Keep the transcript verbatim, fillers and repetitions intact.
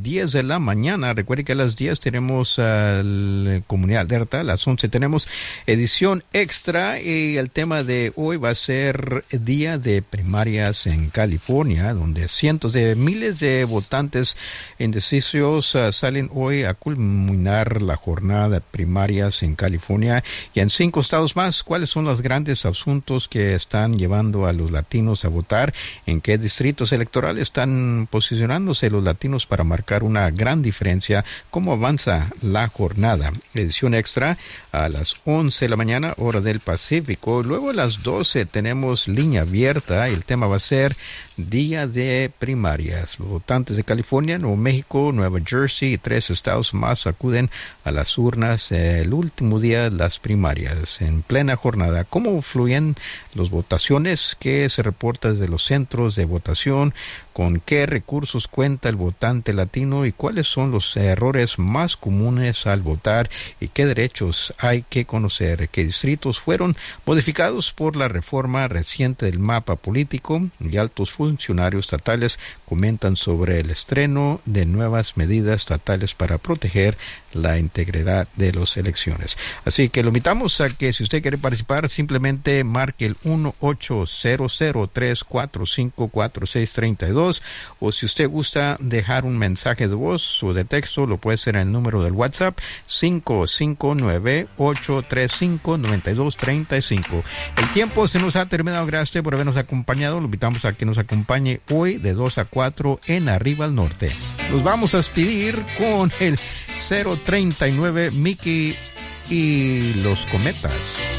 diez de la mañana. Recuerde que a las diez tenemos uh, Comunidad Alerta, a las once tenemos edición extra y el tema de hoy va a ser Día de Primarias en California, donde cientos de miles de votantes indecisos uh, salen hoy a culminar la jornada de primarias en California y en cinco estados más. ¿Cuáles son los grandes asuntos que están llevando a los latinos a votar? ¿En qué distritos electorales están posicionándose los latinos para marcar una gran diferencia? ¿Cómo avanza la jornada? Edición extra a las once de la mañana, hora del Pacífico. Luego a las doce tenemos línea abierta y el tema va a ser Día de Primarias. Los votantes de California, Nuevo México, Nueva Jersey y tres estados más acuden a las urnas eh, el último día de las primarias en plena jornada. ¿Cómo fluyen las votaciones? ¿Qué se reporta desde los centros de votación? ¿Con qué recursos cuenta el votante latino? ¿Y cuáles son los errores más comunes al votar? ¿Y qué derechos hay que conocer? ¿Qué distritos fueron modificados por la reforma reciente del mapa político? Y altos funcionarios estatales comentan sobre el estreno de nuevas medidas estatales para proteger la integridad de las elecciones. Así que lo invitamos a que si usted quiere participar, simplemente marque el uno ocho cero cero tres cuatro cinco cuatro seis tres dos, o si usted gusta dejar un mensaje de voz o de texto, lo puede hacer en el número del WhatsApp cinco cinco nueve ocho tres cinco nueve dos tres cinco. El tiempo se nos ha terminado. Gracias por habernos acompañado. Lo invitamos a que nos acompañe hoy de dos a cuatro en Arriba al Norte. Nos vamos a despedir con el cero treinta y nueve Mickey y los Cometas.